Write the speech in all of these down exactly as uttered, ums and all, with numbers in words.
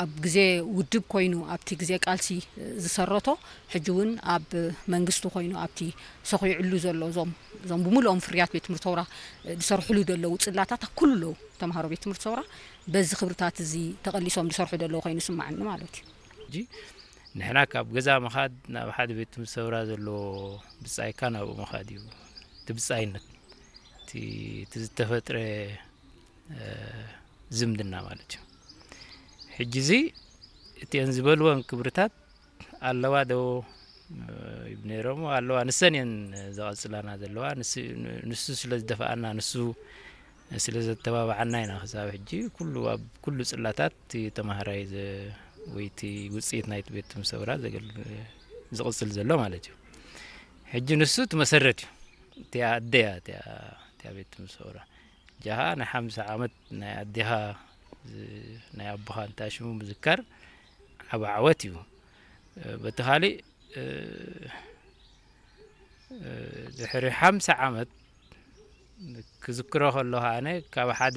ኣብ ግዜ ውድብ ኮይኑ ኣብቲ ግዜ ቃልሲ ዝሰረቶ ሕጂውን ኣብ መንግስቱ ኮይኑ ኣብቲ ሰኺዕሉ ዘሎ ዞም ዞም ብሙሉኦም ፍርያት ቤት ትምህርቲ ሰውራ ዝሰርሕሉ ደለው ጽላታት ኩሉ ተማሃሮ ቤት ትምህርቲ ሰውራ በዚ ክብርታት እዚ ተቀሊሶም ዝሰርሑ ደለው ኮይኑ ስማዓኒ ማለት እዩ ንሕና ካብ ገዛ መኻድ ናብ ሓደ ቤት ትምህርቲ ሰውራ ዘሎ ብጻይካ ናብ መኻድ እዩ ትብጻይነት እቲ ዝተፈጥረ ዝምድና ማለት እዩ ሕጂዚ እቲን ዝበልዎን ክብርታት ኣለዋ ዶ ይብነሮም ኣለዋ ንሰንየን ዘቀጽላና ዘለዋ ንሱ ስለ ዝደፋአና ንሱ ስለ ዝተባባዓና ኢና ክሳብ ሕጂ ኩሉ ኣብ ኩሉ ጽላታት ተማሃራይ ዘ ወይቲ ውጽኢት ናይት ቤት ትምህርቲ ሰውራ ዘገል ዝቅጽል ዘሎ ማለት እዩ ሕጂ ንሱ ተመሰረት እዩ ቲያ ኣደያ ቲያ ቲያ ቤት ትምህርቲ ሰውራ ጃሃ ና ሓምሳ ዓመት ናይ ኣዲኻ ናይ ኣባኻ እንታሽሙ ምዝካር ዓባዓወት እዩ በቲ ኻሊእ ድሕሪ ሓምሳ ዓመት ክዝክሮ ከለኹ ኣነ ካብ ሓደ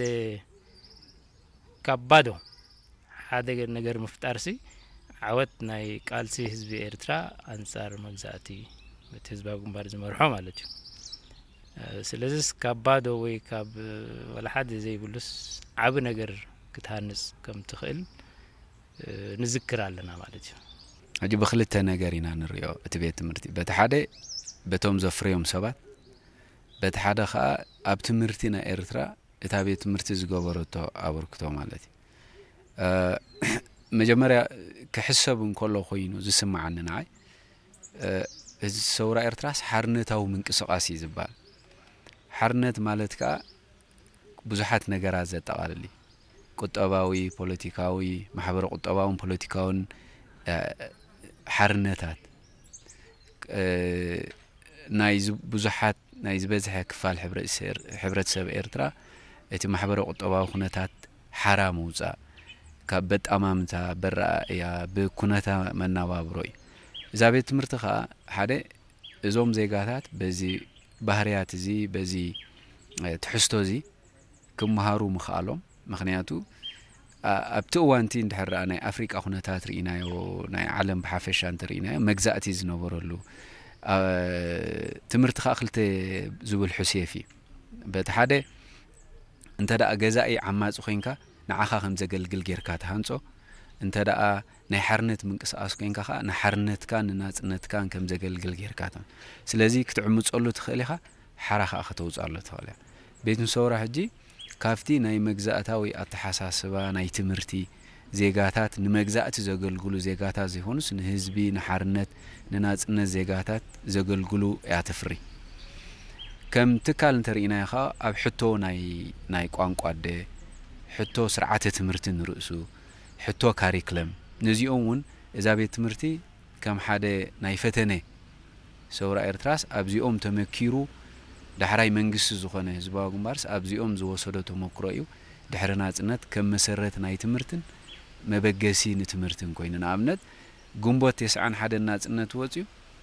ካብ ባዶ ሓደ ነገር ምፍጣርሲ ዓወት ናይ ቃልሲ ህዝቢ ኤርትራ አንጻር መግዛእቲ በቲ ህዝባዊ ግንባር ዝመርሖ ማለት እዩ ስለዚህ ካብ ባዶ ወይ ካብ ወላ ሓደ ዘይብሉስ ዓብ ነገር ክትሃንጽ ከም ትኽእል ንዝክር ኣለና ማለት እዩ ሕጂ ብኽልተ ነገር ኢና ንሪኦ እቲ ቤት ትምህርቲ በቲ ሓደ በቶም ዘፍርዮም ሰባት በቲ ሓደ ከዓ ኣብ ትምህርቲ ናይ ኤርትራ እታ ቤት ትምህርቲ ዝገበረቶ ኣበርክቶ ማለት እዩ መጀመርያ ክሕሰብ እንከሎ ኮይኑ ዝስማዓኒ ንዓይ እዚ ሰውራ ኤርትራስ ሓርነታዊ ምንቅስቃስ እዩ ዝባል ሓርነት ማለት ከዓ ብዙሓት ነገራት ዘጠቃልል እዩ ቁጠባዊ ፖለቲካዊ ማሕበረ ቁጠባውን ፖለቲካውን ሓርነታት ናይ ብዙሓት ናይ ዝበዝሐ ክፋል ሕብረተሰብ ኤርትራ እቲ ማሕበረ ቁጠባዊ ኩነታት ሓራ ምውፃእ ካብ በጣማምታ በራእያ ብኩነታ መናባብሮ እዩ እዛ ቤት ትምህርቲ ከዓ ሓደ እዞም ዜጋታት በዚ ባህርያት እዚ በዚ ትሕዝቶ እዚ ክመሃሩ ምኽኣሎም ምክንያቱ ኣብቲ እዋንቲ እንድሕር ናይ ኣፍሪቃ ኩነታት ርኢናዮ ናይ ዓለም ብሓፈሻ እንተርኢናዮ መግዛእቲ ዝነበረሉ ትምህርቲ ከዓ ክልተ ዝብል ሕሴፍ እዩ በቲ ሓደ እንተደኣ ገዛኢ ዓማፂ ኮይንካ ንዓኻ ከም ዘገልግል ጌርካ ተሃንጾ እንተደኣ ናይ ሓርነት ምንቅስቃስ ኮይንካ ከዓ ንሓርነትካ ንናጽነትካን ከም ዘገልግል ጌርካ ተ ስለዚ ክትዕምጸሉ ትኽእል ኢኻ ሓራ ከዓ ከተውጻሉ ትኽእል ኢኻ ቤት ሰውራ ሕጂ ካፍቲ ናይ መግዛእታዊ ኣተሓሳስባ ናይ ትምህርቲ ዜጋታት ንመግዛእቲ ዘገልግሉ ዜጋታት ዘይሆኑስ ንህዝቢ ንሓርነት ንናጽነት ዜጋታት ዘገልግሉ ያተፍሪ ከም ትካል እንተርኢና ኢኻ ኣብ ሕቶ ናይ ናይ ቋንቋ ደ ሕቶ ስርዓተ ትምህርቲ ንርእሱ ሕቶ ካሪክለም ነዚኦም እውን እዛ ቤት ትምህርቲ ከም ሓደ ናይ ፈተነ ሰውራ ኤርትራስ ኣብዚኦም ተመኪሩ ዳሕራይ መንግስቲ ዝኾነ ህዝባዊ ግንባርስ ኣብዚኦም ዝወሰዶ ተመክሮ እዩ ድሕሪ ናጽነት ከም መሰረት ናይ ትምህርትን መበገሲ ንትምህርትን ኮይኑ ንኣብነት ግንቦት ተስዓን ሓደ ናጽነት ወጽዩ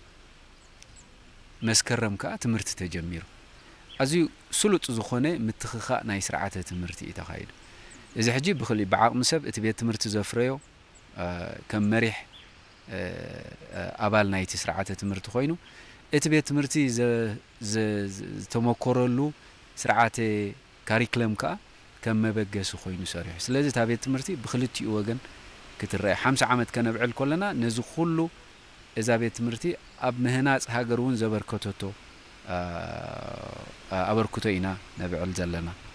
መስከረም ከዓ ትምህርቲ ተጀሚሩ ኣዝዩ ስሉጥ ዝኾነ ምትኽኻእ ናይ ስርዓተ ትምህርቲ እዩ ተኻይዱ እዚ ሕጂ ብኽሊ ብዓቕሚ ሰብ እቲ ቤት ትምህርቲ ዘፍረዮ ከም መሪሕ ኣባል ናይቲ ስርዓተ ትምህርቲ ኮይኑ እቲ ቤት ትምህርቲ ዝተመኮረሉ ስርዓተ ካሪክለም ከዓ ከም መበገሲ ኮይኑ ሰሪሑ ስለዚ እታ ቤት ትምህርቲ ብክልቲኡ ወገን ክትረአ ሓምሳ ዓመት ከነብዕል ኮለና ነዚ ኩሉ እዛ ቤት ትምህርቲ ኣብ ምህናጽ ሃገር እውን ዘበርከተቶ ኣበርክቶ ኢና ነብዕል ዘለና